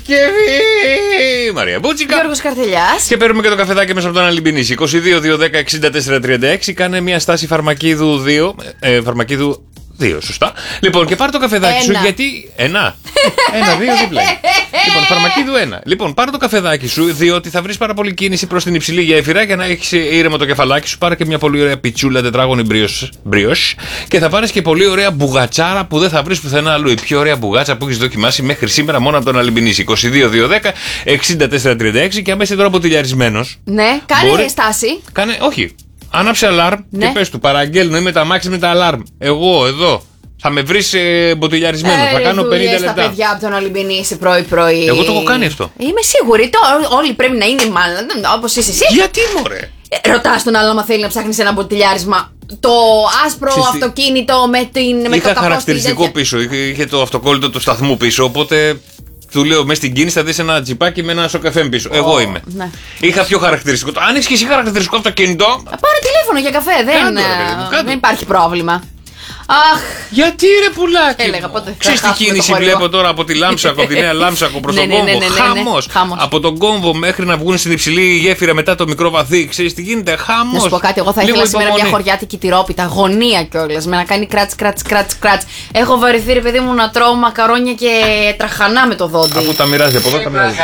Παρασκευή! Μαρία Μπούτσικα. Γιώργος Καρτελιάς. Και παίρνουμε και το καφεδάκι μέσα από τον Αλυμπινίση. 22-210-64-36. Κάνε μια στάση φαρμακίδου 2. Φαρμακίδου 2, σωστά. Λοιπόν, και πάρε το καφεδάκι σου γιατί. Ένα, δύο δίπλα. Λοιπόν, φαρμακίδου 1. Λοιπόν, πάρε το καφεδάκι σου, διότι θα βρει πάρα πολύ κίνηση προς την υψηλή γέφυρα για να έχει ήρεμο το κεφαλάκι σου. Πάρε και μια πολύ ωραία πιτσούλα τετράγωνη μπρίος και θα πάρει και πολύ ωραία μπουγατσάρα που δεν θα βρει πουθενά αλλού. Η πιο ωραία μπουγάτσα που έχει δοκιμάσει μέχρι σήμερα μόνο από τον Αλυμπινίση. 22-210-64-36 και αμέσως τώρα μποτιλιαρισμένος. Ναι, κάνε στάση. Όχι. Άναψε αλάρμ και πες του παραγγέλνω, είμαι τα αμάξι με τα αλάρμ. Εγώ εδώ. Θα με βρεις μποτιλιαρισμένο. Θα κάνω 50 λεπτά. Τα παιδιά από τον Αλυμπινίση πρωί-πρωί. Εγώ το έχω κάνει αυτό. Είμαι σίγουρη. Όλοι πρέπει να είναι μάλλον όπως είσαι εσύ. Γιατί μωρέ. Ρωτάς τον άλλο, άμα θέλει να ψάχνεις ένα μποτιλιάρισμα. Το άσπρο αυτοκίνητο με το είχα χαρακτηριστικό πίσω. Είχε το αυτοκόλλητο του σταθμού πίσω. Οπότε του λέω μέσα στην κίνηση θα δεις ένα τζιπάκι με ένα σοκαφέ πίσω. Εγώ είμαι. Ναι. Είχα πιο χαρακτηριστικό. Αν έχεις και εσύ χαρακτηριστικό αυτοκίνητο. Πάρε τηλέφωνο για καφέ. Δεν υπάρχει πρόβλημα. Αχ. Γιατί ρε πουλάκι. Έλεγα πότε. Ξέρεις τι κίνηση βλέπω τώρα από τη Λάμψακο, από τη νέα Λάμψακο προς τον Κόμβο. Χαμός. Από τον Κόμβο μέχρι να βγουν στην υψηλή γέφυρα μετά το μικρό βαθύ. Ξέρεις τι γίνεται. Χαμός. Να σου πω κάτι. Εγώ θα ήθελα σήμερα μια χωριάτικη τυρόπιτα. Γωνία κιόλας. Με να κάνει κράτς. Έχω βαρεθεί ρε παιδί μου να τρώω μακαρόνια και τραχανά με το δόντι. Αφού τα μοιράζει από εδώ, τα μοιράζει.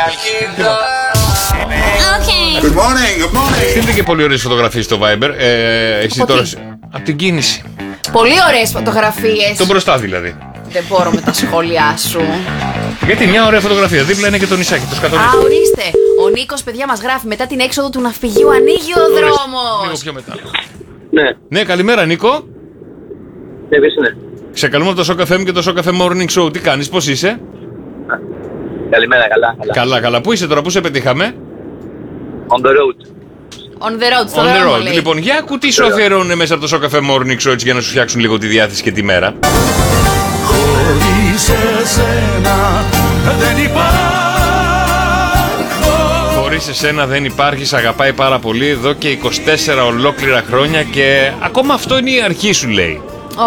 Good morning. Στείλτε και πολύ ωραίες φωτογραφίες στο Viber. Εσύ τώρα. Από την κίνηση. Πολύ ωραίες φωτογραφίες. Το μπροστά δηλαδή. Δεν μπορώ με τα σχόλιά σου. Γιατί μια ωραία φωτογραφία. Δίπλα είναι και το νησάκι, το σκατονί. Ορίστε. Ο Νίκος, παιδιά, μας γράφει μετά την έξοδο του ναυπηγείου ανοίγει ο δρόμος. Λίγο πιο μετά. Ναι, καλημέρα Νίκο. Ναι, ποιος είναι? Σε καλούμε από το Σοκαφέ μου και το Σοκαφέ Morning Show. Τι κάνεις, πώς είσαι? Καλημέρα, Καλά. Πού είσαι τώρα, πού σε πετύχαμε? On the road. On the road, στο δρόμο λέει. Λοιπόν, για ακού τι σου αφιερώνουν μέσα από το Σοκαφέ Morning Show έτσι για να σου φτιάξουν λίγο τη διάθεση και τη μέρα. Χωρίς εσένα δεν υπάρχω. Χωρίς εσένα δεν υπάρχεις, αγαπάει πάρα πολύ εδώ και 24 ολόκληρα χρόνια και ακόμα αυτό είναι η αρχή σου λέει.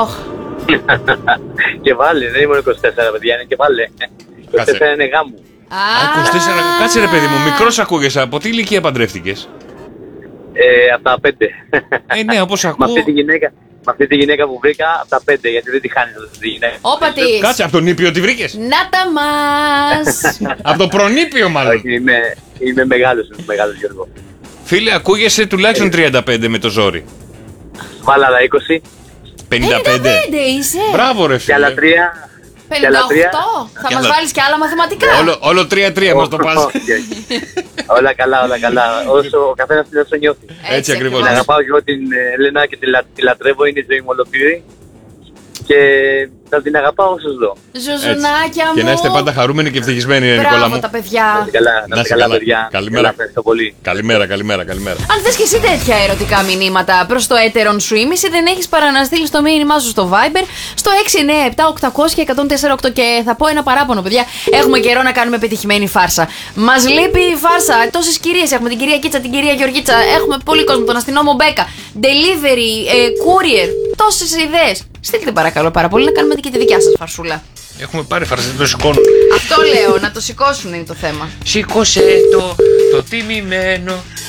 Και βάλε, δεν ήμουν 24 παιδιά, είναι και βάλε. 24 είναι γάμου. 24, κάτσε ρε παιδί μου, μικρός ακούγεσαι, από τι ηλικία παντρεύτηκες? Από τα 5. Ναι, όπως ακούω. Με αυτή τη γυναίκα που βρήκα, από τα 5, γιατί δεν τη χάνεις αυτή τη γυναίκα. Όπα της. Κάτσε, από τον Ήπιο τη βρήκες? Να τα μας. Από το προνήπιο μάλλον. Όχι, είμαι μεγάλος Γιώργο. Φίλε, ακούγεσαι τουλάχιστον 35 με το ζόρι. Βάλα άλλα 20. 55 είσαι. Μπράβο ρε φίλε. Και άλλα 3. 58. Θα μας βάλεις και άλλα μαθηματικά. Όλο 3-3 μας το πας. Όλα καλά. Όσο ο καθένας την όσο νιώθει. Έτσι ακριβώς. Την αγαπάω και εγώ την Ελένα και τη λατρεύω, είναι η ζωή μου ολοκλήρη. Και θα την αγαπάω όσο ζω. Ζουζουνάκια μου. Και να είστε πάντα χαρούμενοι και ευτυχισμένοι, Νικόλα μου. Μπράβο τα παιδιά. Να είστε καλά, παιδιά. Καλημέρα. Ευχαριστώ πολύ. Καλημέρα. Αν θες και εσύ τέτοια ερωτικά μηνύματα προς το έτερον σου ήμιση, δεν έχεις παρά να στείλεις το μήνυμά σου στο Viber στο 697-800-1048. Και θα πω ένα παράπονο, παιδιά. Έχουμε καιρό να κάνουμε πετυχημένη φάρσα. Μας λείπει η φάρσα. Τόσες κυρίες έχουμε. Την κυρία Κίτσα, την κυρία Γεωργίτσα. Έχουμε πολύ κόσμο. Τον αστυνόμο Μπέκα. Delivery, courier. Τόσες ιδέες. Στείλτε παρακαλώ πάρα πολύ να κάνουμε και τη δικιά σας φαρσούλα. Έχουμε πάρει φαρσούλα, δεν το σηκώνω. Αυτό λέω, να το σηκώσουν είναι το θέμα. Σήκωσε το τιμημένο.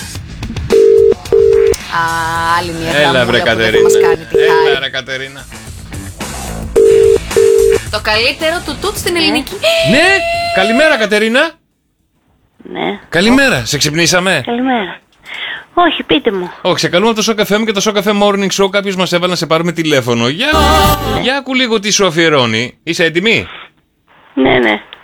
Άλλη μια Έλα βρε Κατερίνα. Έλα ρε Κατερίνα. Το καλύτερο του τούτ στην ελληνική. Ναι, καλημέρα Κατερίνα. Ναι. Καλημέρα, σε ξυπνήσαμε? Καλημέρα. Όχι, πείτε μου. Όχι, σε καλούμε από το Σοκαφέ μου και το Σοκαφέ Morning Show. Κάποιος μας έβαλε να σε πάρουμε τηλέφωνο. Για ακού λίγο τι σου αφιερώνει. Είσαι έτοιμη? Ναι.